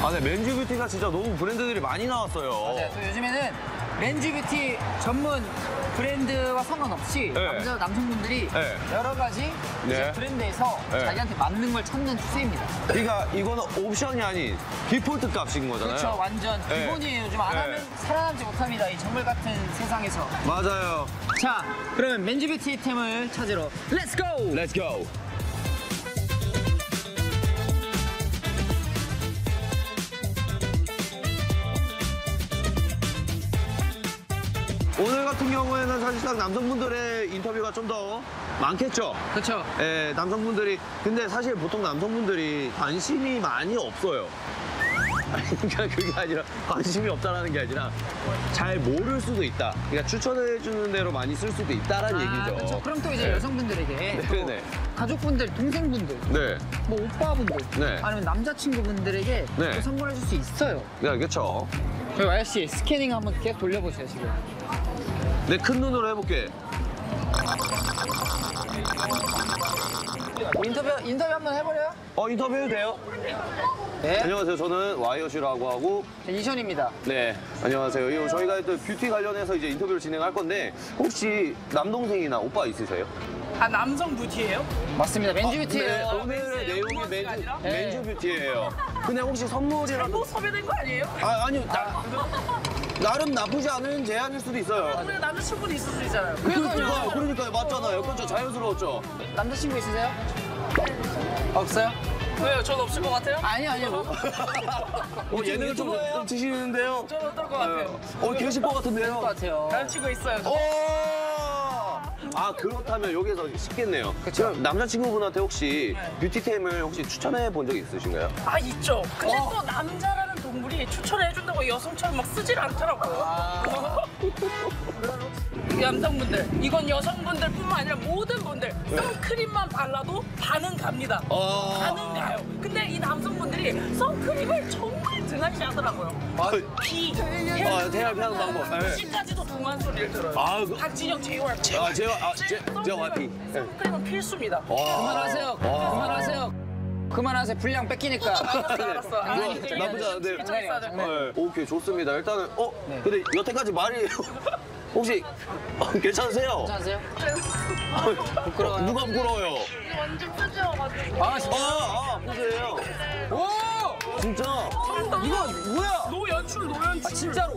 아, 네, 맨즈 뷰티가 진짜 너무 브랜드들이 많이 나왔어요. 맞아요. 또 요즘에는 맨즈 뷰티 전문 브랜드와 상관없이 네. 남성분들이 네. 여러 가지 이제 네. 브랜드에서 네. 자기한테 맞는 걸 찾는 추세입니다. 그러니까 이거는 옵션이 아닌 디폴트 값인 거잖아요. 그렇죠. 완전 네. 기본이에요. 요즘 안 네. 하면 살아남지 못합니다. 이 정글 같은 세상에서. 맞아요. 자, 그러면 맨즈 뷰티 템을 찾으러 렛츠 고! Let's go. 오늘 같은 경우에는 사실상 남성분들의 인터뷰가 좀 더 많겠죠? 그렇죠. 예, 남성분들이. 근데 사실 보통 남성분들이 관심이 많이 없어요. 아니, 그러니까 그게 아니라 관심이 없다라는 게 아니라 잘 모를 수도 있다. 그러니까 추천해주는 대로 많이 쓸 수도 있다라는 얘기죠. 그렇죠. 그럼 또 이제 네. 여성분들에게 또 네. 가족분들, 동생분들, 네. 뭐 오빠분들, 네. 아니면 남자친구분들에게 네. 또 선물해 줄 수 있어요. 네, 그렇죠. 저희 YC 스캐닝 한번 계속 돌려보세요, 지금. 내 큰 눈으로 해볼게. 인터뷰 한번 해버려요? 인터뷰 해도 돼요? 네. 안녕하세요. 저는 와이어슈라고 하고. 이션입니다. 네, 안녕하세요. 저희가 또 뷰티 관련해서 이제 인터뷰를 진행할 건데 혹시 남동생이나 오빠 있으세요? 아, 남성 뷰티예요? 맞습니다. 맨즈 뷰티예요. 네, 오늘의 내용이 로맨스가 맨즈, 아니라? 맨즈 뷰티예요. 근데 혹시 선물이라도. 뭐 섭외된 거 아니에요? 아니요. 나름 나쁘지 않은 제안일 수도 있어요. 우리 남자친구도 있을 수 있잖아요. 그러니까요. 맞잖아요. 그렇죠. 자연스러웠죠. 남자친구 있으세요? 없어요? 왜요? 전 없을 것 같아요? 아니요. 예능을 좀 드시는데요. 저는 어떨 것 같아요? 계실 것 같은데요. 것 같아요. 남자친구 있어요. 그렇다면 여기서 쉽겠네요. 그쵸. 그럼 남자친구분한테 혹시 네. 뷰티템을 혹시 추천해 본 적이 있으신가요? 아, 있죠. 근데 또 남자라는 동물이 추천해 준다고 여성처럼 막 쓰질 않더라고요. 이 남성분들, 이건 여성분들뿐만 아니라 모든 분들 선크림만 발라도 반은 갑니다. 반은 가요. 근데 이 남성분들이 선크림을 정말 등한시 하더라고요. 비, 태양 피하는 방법. 네. 시까지도 동안 소리를 들어요. 아, 박진영, JYP. JYP. 선크림은 필수입니다. 그만하세요. 분량 뺏기니까. 알았어. 나쁘지 않은데. 장난이에요. 오케이, 좋습니다. 일단은, 네. 근데 여태까지 말이 혹시 괜찮으세요? 괜찮으세요? 부끄러워요. 누가 부끄러워요? 완전 푸지여가지고. 보세요. 오! 진짜. 이거 뭐야? 노연출. 진짜로.